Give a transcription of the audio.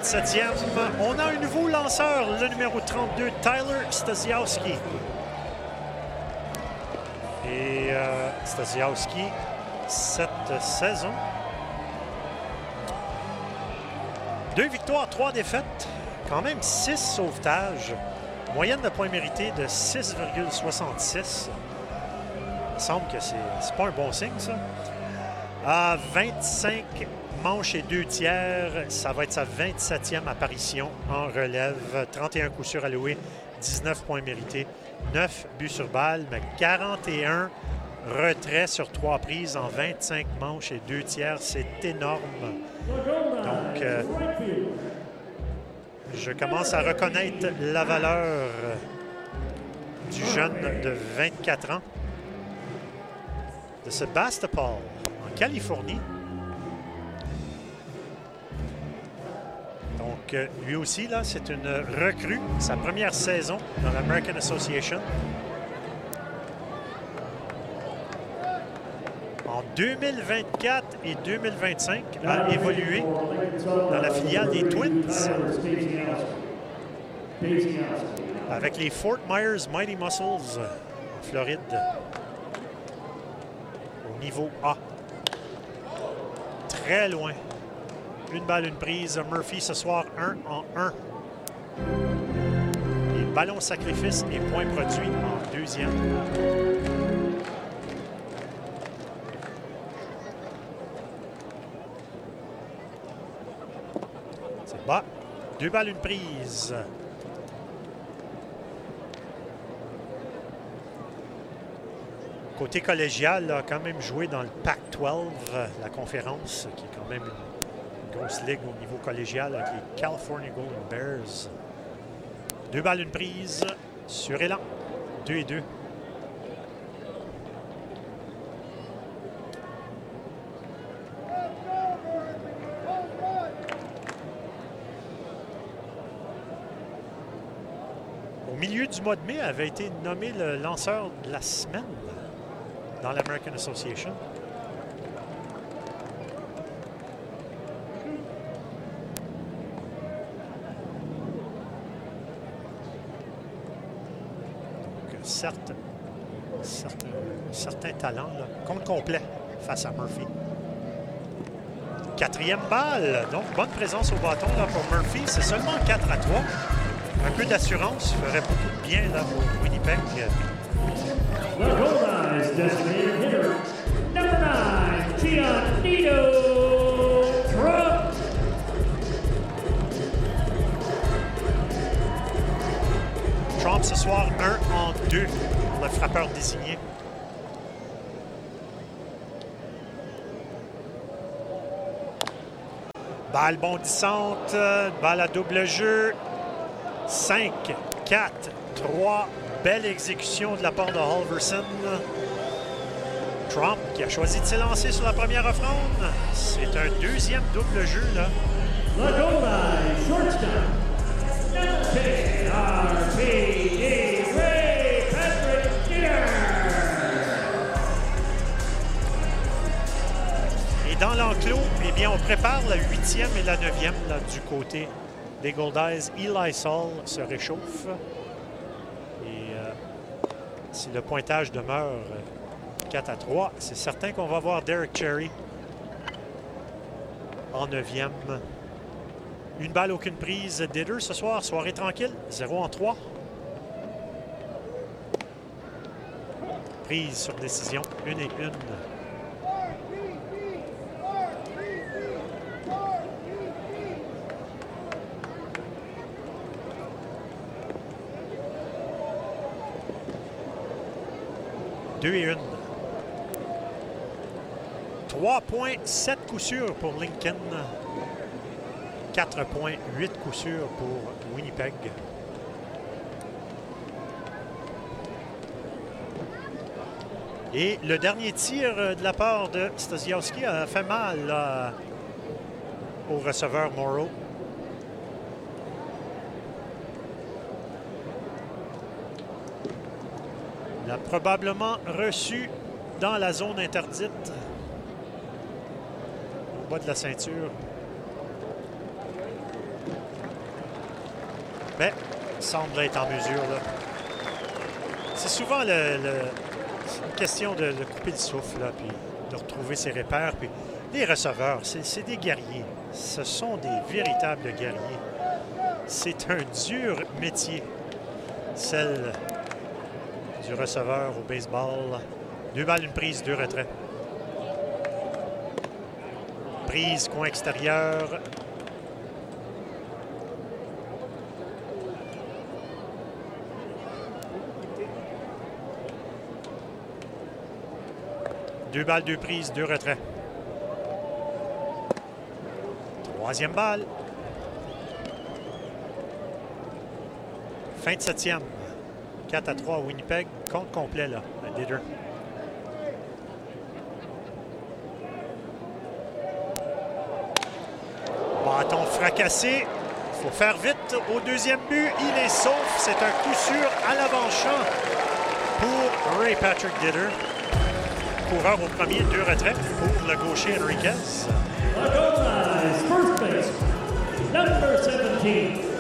27e. On a un nouveau lanceur, le numéro 32, Tyler Stasiowski. Et Stasiowski, cette saison, 2 victoires, 3 défaites, quand même 6 sauvetages, moyenne de points mérités de 6,66. Il me semble que c'est pas un bon signe, ça. À 25 manches et 2 tiers, ça va être sa 27e apparition en relève. 31 coups sûrs alloués, 19 points mérités, 9 buts sur balle, mais 41 retraits sur 3 prises en 25 manches et 2 tiers. C'est énorme. Donc, je commence à reconnaître la valeur du jeune de 24 ans de Sebastopol, en Californie. Donc, lui aussi, là, c'est une recrue. Sa première saison dans l'American Association. En 2024 et 2025, a évolué dans la filiale des Twins avec les Fort Myers Mighty Muscles en Floride. Niveau A. Très loin. Une balle, une prise. Murphy ce soir 1-1. Et ballon sacrifice et point produit en deuxième. C'est bas. 2 balles, une prise. Côté collégial, a quand même joué dans le Pac-12, la conférence, qui est quand même une grosse ligue au niveau collégial avec les California Golden Bears. 2 balles, une prise sur élan. 2-2. Au milieu du mois de mai, avait été nommé le lanceur de la semaine dans l'American Association. Donc, certains talents, là. Compte complet face à Murphy. 4e balle. Donc, bonne présence au bâton là, pour Murphy. C'est seulement 4-3. Un peu d'assurance ferait beaucoup de bien là, pour Winnipeg. The Goldeneyes designated hitter, number 9, Giannino Trump. Trump ce soir 1-2 pour le frappeur désigné. Balle bondissante, balle à double jeu. 5, 4, 3. Belle exécution de la part de Halverson. Trump qui a choisi de s'élancer sur la première offrande. C'est un deuxième double jeu, là. The Goldeneyes shortstop, RPD Ray Patrick Skinner. Et dans l'enclos, eh bien, on prépare la 8e et la 9e là, du côté des Goldeneyes. Eli Saul se réchauffe. Si le pointage demeure 4-3, c'est certain qu'on va voir Derek Cherry en 9e. Une balle, aucune prise. Ditter ce soir, soirée tranquille, 0-3. Prise sur décision, 1-1. Deux et 1. 3 points, 7 coups sûrs pour Lincoln. 4 points, 8 coups sûrs pour Winnipeg. Et le dernier tir de la part de Stasiowski a fait mal au receveur Morrow. Il a probablement reçu dans la zone interdite, au bas de la ceinture. Mais semble être en mesure, là. C'est souvent une question de couper le souffle, là, puis de retrouver ses repères. Puis les receveurs, c'est des guerriers. Ce sont des véritables guerriers. C'est un dur métier, celle du receveur au baseball. 2 balles, une prise, 2 retraits. Prise, coin extérieur. Deux balles, 2 prises, 2 retraits. 3e balle. Fin de 7e. 4-3 Winnipeg. Compte complet, là, à Dieter. Bâton fracassé. Il faut faire vite au 2e but. Il est sauf. C'est un coup sûr à l'avant-champ pour Ray Patrick Dieter. Coureur au premier, 2 retraits pour le gaucher Enriquez. Laguna is first base, number 17.